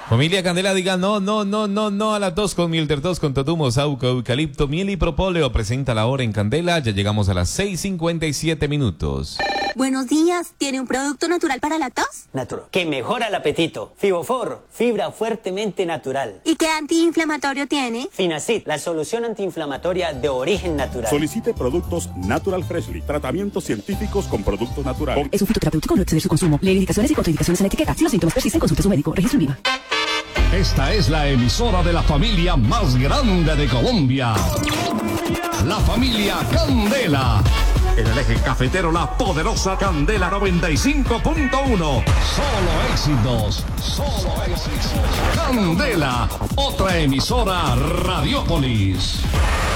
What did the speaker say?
Familia Candela, diga no, no, no, no, no a la tos con Milter Tos con Totumo, Sauco, Eucalipto, Miel y Propóleo. Presenta la hora en Candela. Ya llegamos a las 6:57. Buenos días. ¿Tiene un producto natural para la tos? Natural. Que mejora el apetito. Fibofor, fibra fuertemente natural. ¿Y qué antiinflamatorio tiene? Finacid, la solución antiinflamatoria de origen natural. Solicite productos Natural Freshly. Tratamientos científicos con productos naturales. Es un fitoterapéutico, no exceder su consumo. Lee indicaciones y contraindicaciones en la etiqueta. Si los síntomas persisten, consulte a su médico. Registro en Viva. Esta es la emisora de la familia más grande de Colombia. La familia Candela. En el eje cafetero, la poderosa Candela 95.1. Solo éxitos. Solo éxitos. Candela. Otra emisora Radiopolis.